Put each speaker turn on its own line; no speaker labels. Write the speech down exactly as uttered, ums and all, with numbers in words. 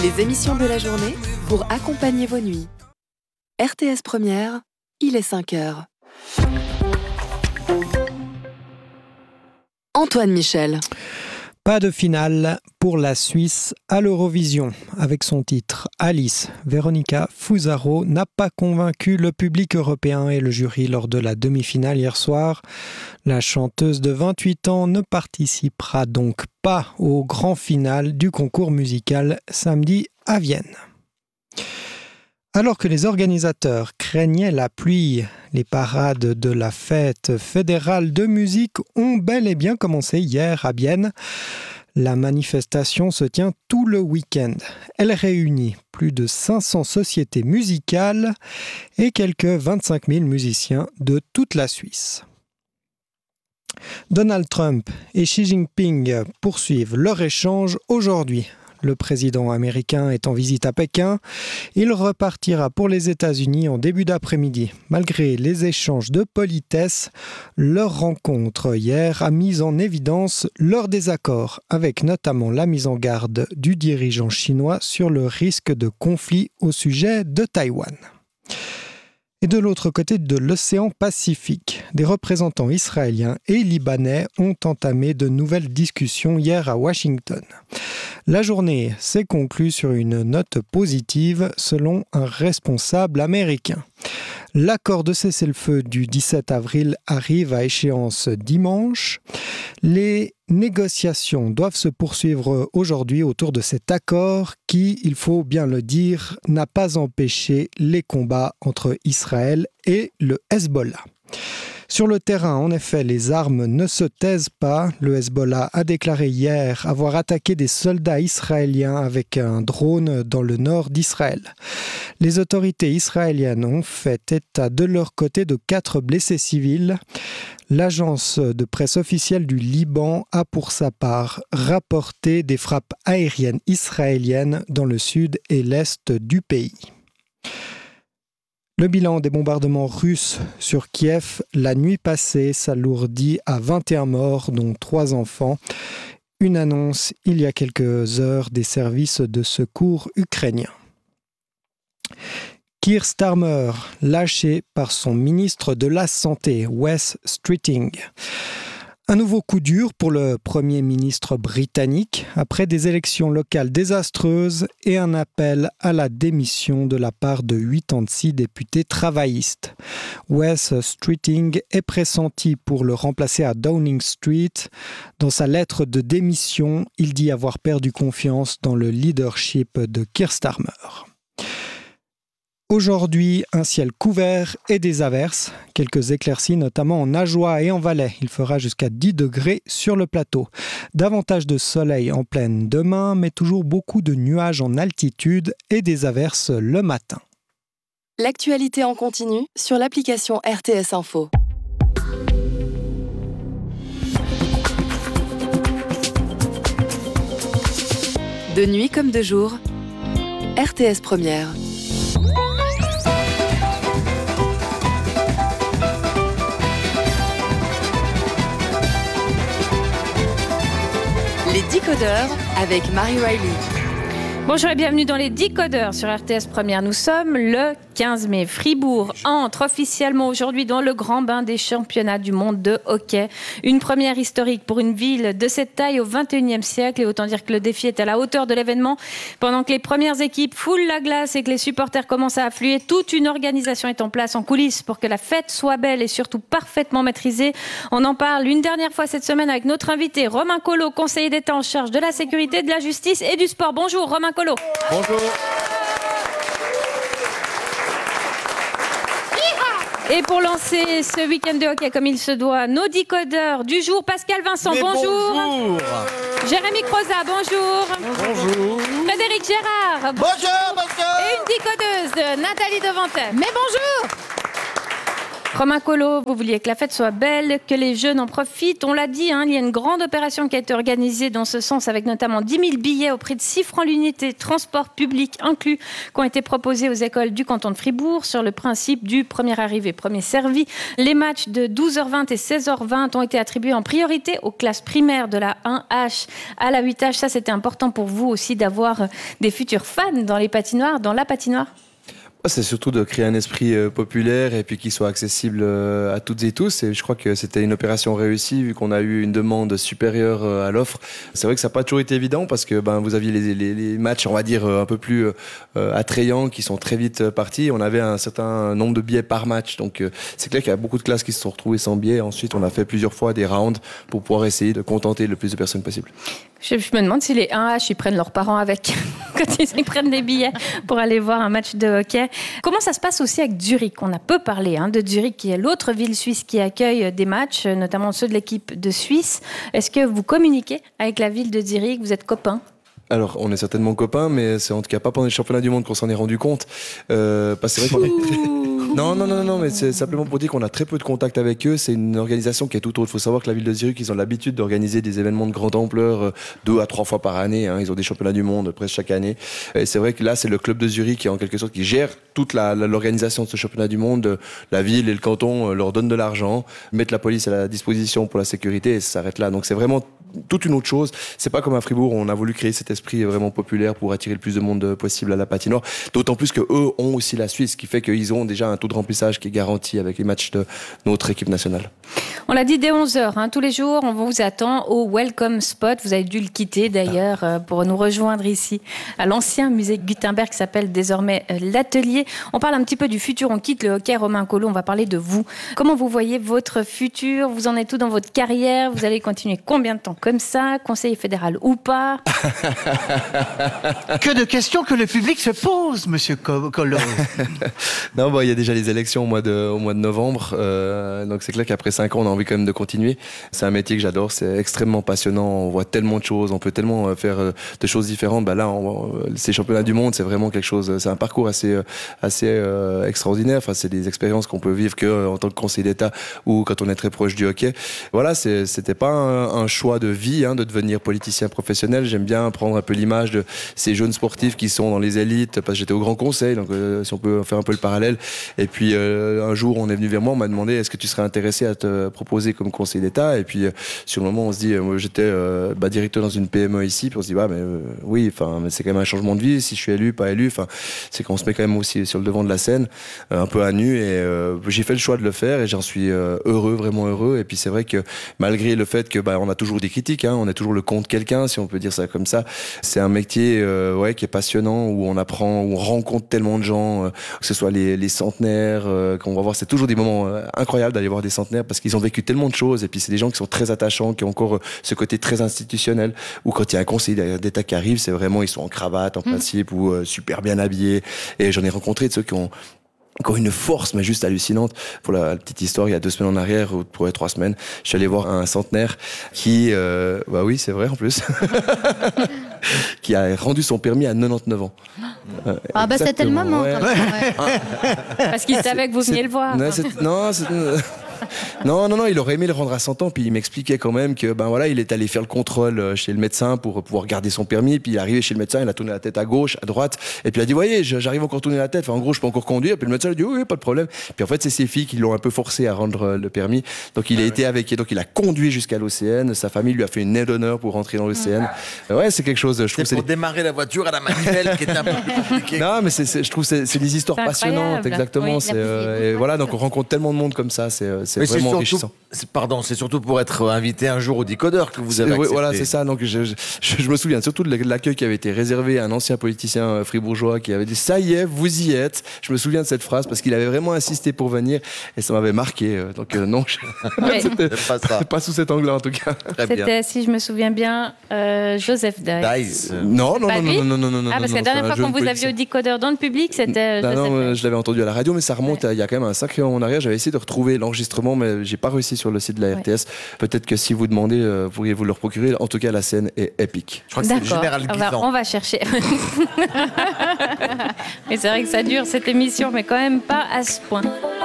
Les émissions de la journée pour accompagner vos nuits. R T S Première, il est cinq heures. Antoine Michel.
Pas de finale pour la Suisse à l'Eurovision. Avec son titre Alice, Véronica Fusaro n'a pas convaincu le public européen et le jury lors de la demi-finale hier soir. La chanteuse de vingt-huit ans ne participera donc pas au grand final du concours musical samedi à Vienne. Alors que les organisateurs craignaient la pluie, les parades de la fête fédérale de musique ont bel et bien commencé hier à Bienne. La manifestation se tient tout le week-end. Elle réunit plus de cinq cents sociétés musicales et quelques vingt-cinq mille musiciens de toute la Suisse. Donald Trump et Xi Jinping poursuivent leur échange aujourd'hui. Le président américain est en visite à Pékin. Il repartira pour les États-Unis en début d'après-midi. Malgré les échanges de politesse, leur rencontre hier a mis en évidence leur désaccord, avec notamment la mise en garde du dirigeant chinois sur le risque de conflit au sujet de Taïwan. Et de l'autre côté de l'océan Pacifique, des représentants israéliens et libanais ont entamé de nouvelles discussions hier à Washington. La journée s'est conclue sur une note positive selon un responsable américain. L'accord de cessez-le-feu du dix-sept avril arrive à échéance dimanche. Les négociations doivent se poursuivre aujourd'hui autour de cet accord qui, il faut bien le dire, n'a pas empêché les combats entre Israël et le Hezbollah. Sur le terrain, en effet, les armes ne se taisent pas. Le Hezbollah a déclaré hier avoir attaqué des soldats israéliens avec un drone dans le nord d'Israël. Les autorités israéliennes ont fait état de leur côté de quatre blessés civils. L'agence de presse officielle du Liban a pour sa part rapporté des frappes aériennes israéliennes dans le sud et l'est du pays. Le bilan des bombardements russes sur Kiev la nuit passée s'alourdit à vingt et un morts, dont trois enfants. Une annonce il y a quelques heures des services de secours ukrainiens. Keir Starmer, lâché par son ministre de la Santé, Wes Streeting. Un nouveau coup dur pour le Premier ministre britannique après des élections locales désastreuses et un appel à la démission de la part de quatre-vingt-six députés travaillistes. Wes Streeting est pressenti pour le remplacer à Downing Street. Dans sa lettre de démission, il dit avoir perdu confiance dans le leadership de Keir Starmer. Aujourd'hui, un ciel couvert et des averses. Quelques éclaircies, notamment en Ajoie et en Valais. Il fera jusqu'à dix degrés sur le plateau. Davantage de soleil en plaine demain, mais toujours beaucoup de nuages en altitude et des averses le matin.
L'actualité en continu sur l'application R T S Info. De nuit comme de jour, R T S Première. Les Decodeurs avec Marie Riley.
Bonjour et bienvenue dans les Decodeurs sur R T S Première. Nous sommes le quinze mai. Fribourg entre officiellement aujourd'hui dans le grand bain des championnats du monde de hockey. Une première historique pour une ville de cette taille au vingt et unième siècle. Et autant dire que le défi est à la hauteur de l'événement. Pendant que les premières équipes foulent la glace et que les supporters commencent à affluer, toute une organisation est en place en coulisses pour que la fête soit belle et surtout parfaitement maîtrisée. On en parle une dernière fois cette semaine avec notre invité Romain Collot, conseiller d'État en charge de la sécurité, de la justice et du sport. Bonjour Romain Collot.
Bonjour.
Et pour lancer ce week-end de hockey comme il se doit, nos decodeurs du jour, Pascal Vincent,
Mais
bonjour.
bonjour.
Jérémy Croza, bonjour.
Bonjour.
Frédéric Gérard.
Bonjour, bonjour.
Et une decodeuse, Nathalie Devantet. Mais bonjour. Romain Collot, vous vouliez que la fête soit belle, que les jeunes en profitent. On l'a dit, hein, il y a une grande opération qui a été organisée dans ce sens avec notamment dix mille billets au prix de six francs l'unité, transport public inclus, qui ont été proposés aux écoles du canton de Fribourg sur le principe du premier arrivé, premier servi. Les matchs de douze heures vingt et seize heures vingt ont été attribués en priorité aux classes primaires de la un H à la huit H. Ça, c'était important pour vous aussi d'avoir des futurs fans dans les patinoires, dans la patinoire?
C'est surtout de créer un esprit euh, populaire et puis qui soit accessible euh, à toutes et tous. Et je crois que c'était une opération réussie vu qu'on a eu une demande supérieure euh, à l'offre. C'est vrai que ça n'a pas toujours été évident parce que ben, vous aviez les, les, les matchs, on va dire, un peu plus euh, attrayants qui sont très vite partis. On avait un certain nombre de billets par match. Donc euh, c'est clair qu'il y a beaucoup de classes qui se sont retrouvées sans billets. Ensuite, on a fait plusieurs fois des rounds pour pouvoir essayer de contenter le plus de personnes possible.
Je, je me demande si les un H, ils prennent leurs parents avec quand ils, ils prennent des billets pour aller voir un match de hockey. Comment ça se passe aussi avec Zurich? On a peu parlé hein, de Zurich, qui est l'autre ville suisse qui accueille des matchs, notamment ceux de l'équipe de Suisse. Est-ce que vous communiquez avec la ville de Zurich? Vous êtes copains?
Alors, on est certainement copains, mais c'est en tout cas pas pendant les championnats du monde qu'on s'en est rendu compte. Euh, parce que c'est vrai qu'on est... Non, non, non, non, mais c'est simplement pour dire qu'on a très peu de contact avec eux. C'est une organisation qui est tout autre. Il faut savoir que la ville de Zurich, ils ont l'habitude d'organiser des événements de grande ampleur deux à trois fois par année. Hein. Ils ont des championnats du monde presque chaque année. Et c'est vrai que là, c'est le club de Zurich qui, en quelque sorte, qui gère toute la, la, l'organisation de ce championnat du monde. La ville et le canton leur donnent de l'argent, mettent la police à la disposition pour la sécurité et ça s'arrête là. Donc c'est vraiment toute une autre chose. C'est pas comme à Fribourg où on a voulu créer cet esprit vraiment populaire pour attirer le plus de monde possible à la patinoire. D'autant plus que eux ont aussi la Suisse, ce qui fait qu'ils ont déjà un taux de remplissage qui est garanti avec les matchs de notre équipe nationale.
On l'a dit dès onze heures, hein, tous les jours, on vous attend au Welcome Spot. Vous avez dû le quitter d'ailleurs euh, pour nous rejoindre ici à l'ancien musée Gutenberg qui s'appelle désormais euh, l'Atelier. On parle un petit peu du futur, on quitte le hockey. Romain Collot, on va parler de vous. Comment vous voyez votre futur? Vous en êtes où dans votre carrière? Vous allez continuer combien de temps comme ça? Conseiller fédéral ou pas?
Que de questions que le public se pose, monsieur Collot.
Non, bah, il y a déjà les élections au mois de, au mois de novembre. Euh, donc c'est clair qu'après cinq ans, on a envie quand même de continuer. C'est un métier que j'adore, c'est extrêmement passionnant. On voit tellement de choses, on peut tellement faire de choses différentes. Bah là, on, ces championnats du monde, c'est vraiment quelque chose. C'est un parcours assez, assez euh, extraordinaire. Enfin, c'est des expériences qu'on peut vivre que euh, en tant que conseiller d'État ou quand on est très proche du hockey. Voilà, c'est, c'était pas un, un choix de vie hein, de devenir politicien professionnel. J'aime bien prendre un peu l'image de ces jeunes sportifs qui sont dans les élites. Parce que j'étais au Grand Conseil, donc euh, si on peut faire un peu le parallèle. Et puis euh, un jour, on est venu vers moi, on m'a demandé est-ce que tu serais intéressé à te proposer comme conseiller d'État. Et puis euh, sur le moment, on se dit, euh, j'étais euh, bah, directeur dans une P M E ici, puis on se dit bah mais euh, oui, enfin mais c'est quand même un changement de vie. Si je suis élu, pas élu, enfin c'est qu'on se met quand même aussi sur le devant de la scène, euh, un peu à nu. Et euh, j'ai fait le choix de le faire et j'en suis euh, heureux, vraiment heureux. Et puis c'est vrai que malgré le fait que bah on a toujours des critiques, hein, on est toujours le contre quelqu'un, si on peut dire ça comme ça. C'est un métier euh, ouais qui est passionnant où on apprend, où on rencontre tellement de gens, euh, que ce soit les, les centenaires, euh, qu'on va voir, c'est toujours des moments euh, incroyables d'aller voir des centenaires parce qu'ils ont vécu tellement de choses et puis c'est des gens qui sont très attachants, qui ont encore euh, ce côté très institutionnel où quand il y a un conseiller d'État qui arrive, c'est vraiment ils sont en cravate en mmh. principe ou euh, super bien habillés et j'en ai rencontré de ceux qui ont encore une force, mais juste hallucinante. Pour la, la petite histoire, il y a deux semaines en arrière, ou pour les trois semaines, je suis allé voir un centenaire qui, euh, bah oui, c'est vrai en plus, qui a rendu son permis à quatre-vingt-dix-neuf ans.
Euh, ah bah c'était le moment. Ouais.
Ouais. Parce qu'il savait que vous veniez le voir.
Non, c'est, non, c'est, non, non, non, il aurait aimé le rendre à cent ans, puis il m'expliquait quand même que, ben voilà, il est allé faire le contrôle chez le médecin pour pouvoir garder son permis, puis il est arrivé chez le médecin, il a tourné la tête à gauche, à droite, et puis il a dit, voyez, j'arrive encore à tourner la tête, enfin, en gros, je peux encore conduire, puis le médecin lui a dit, oui, oui, pas de problème. Puis en fait, c'est ses filles qui l'ont un peu forcé à rendre le permis, donc il a ah, été ouais. avec, donc il a conduit jusqu'à l'O C N, sa famille lui a fait une aide d'honneur pour rentrer dans l'O C N. Ah. Ouais, c'est quelque chose, je trouve.
C'est pour c'est démarrer la voiture à la manivelle qui est un peu plus compliqué.
Non, mais c'est, c'est, je trouve c'est, c'est des histoires passionnantes, exactement. Oui, c'est, euh, et voilà, donc on rencontre tellement de monde comme ça, c'est, c'est mais vraiment c'est enrichissant.
C'est, pardon, c'est surtout pour être invité un jour au Décodeur que vous avez accepté.
Oui, voilà, c'est ça. Donc, je, je, je me souviens surtout de l'accueil qui avait été réservé à un ancien politicien fribourgeois qui avait dit « ça y est, vous y êtes ». Je me souviens de cette phrase parce qu'il avait vraiment insisté pour venir et ça m'avait marqué. Donc euh, non, je...
ouais.
c'était pas, ça. Pas sous cet angle-là en tout cas.
Très c'était, bien. Si je me souviens bien, euh, Joseph Dice.
Euh... Non, non, non, non, non, non, non, non.
Ah, parce que la dernière fois qu'on vous aviez au Décodeur dans le public, c'était
non,
Joseph
non,
Dice.
Je l'avais entendu à la radio, mais ça remonte ouais. à, il y a quand même un sacré moment en arrière. J'avais essayé de retrouver l'enregistrement, mais j'ai pas réussi sur le site de la R T S. Ouais. Peut-être que si vous demandez, euh, vous pourriez vous le procurer. En tout cas, la scène est épique.
Je crois que D'accord. c'est le général
on va, on va chercher. Mais c'est vrai que ça dure cette émission, mais quand même pas à ce point.